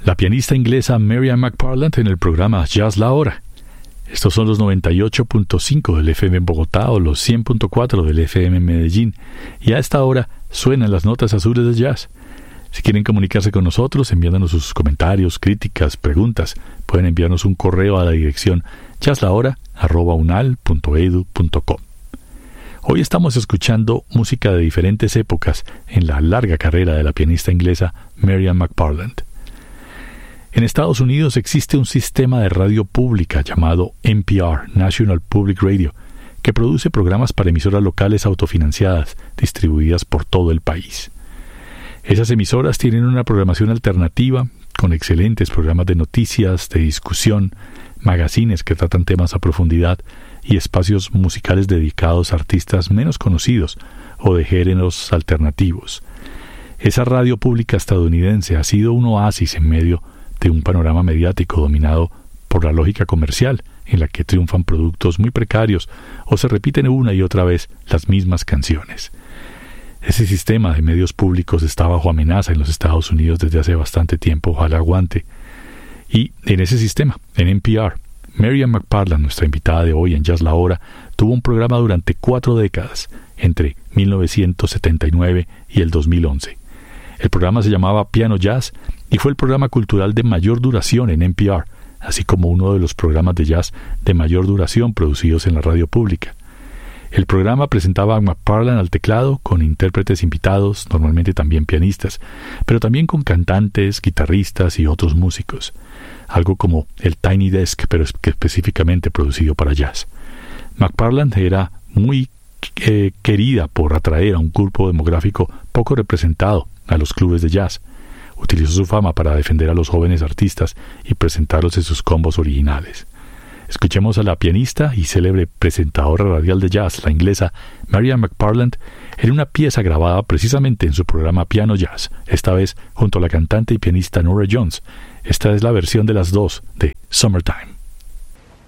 la pianista inglesa Miriam McParland en el programa Jazz La Hora. Estos son los 98.5 del FM en Bogotá o los 100.4 del FM en Medellín, y a esta hora suenan las notas azules de jazz. Si quieren comunicarse con nosotros enviándonos sus comentarios, críticas, preguntas, pueden enviarnos un correo a la dirección jazzlahora@unal.edu.co. Hoy estamos escuchando música de diferentes épocas en la larga carrera de la pianista inglesa Miriam McParland. En Estados Unidos existe un sistema de radio pública llamado NPR, National Public Radio, que produce programas para emisoras locales autofinanciadas, distribuidas por todo el país. Esas emisoras tienen una programación alternativa, con excelentes programas de noticias, de discusión, magazines que tratan temas a profundidad y espacios musicales dedicados a artistas menos conocidos o de géneros alternativos. Esa radio pública estadounidense ha sido un oasis en medio de un panorama mediático dominado por la lógica comercial, en la que triunfan productos muy precarios o se repiten una y otra vez las mismas canciones. Ese sistema de medios públicos está bajo amenaza en los Estados Unidos desde hace bastante tiempo, ojalá aguante. Y en ese sistema, en NPR, Miriam McParland, nuestra invitada de hoy en Jazz La Hora, tuvo un programa durante 4 décadas, entre 1979 y el 2011. El programa se llamaba Piano Jazz y fue el programa cultural de mayor duración en NPR, así como uno de los programas de jazz de mayor duración producidos en la radio pública. El programa presentaba a McParland al teclado con intérpretes invitados, normalmente también pianistas, pero también con cantantes, guitarristas y otros músicos. Algo como el Tiny Desk, pero específicamente producido para jazz. McParland era muy querida por atraer a un grupo demográfico poco representado a los clubes de jazz. Utilizó su fama para defender a los jóvenes artistas y presentarlos en sus combos originales. Escuchemos a la pianista y célebre presentadora radial de jazz, la inglesa Miriam McParland, en una pieza grabada precisamente en su programa Piano Jazz, esta vez junto a la cantante y pianista Norah Jones. Esta es la versión de las dos de Summertime.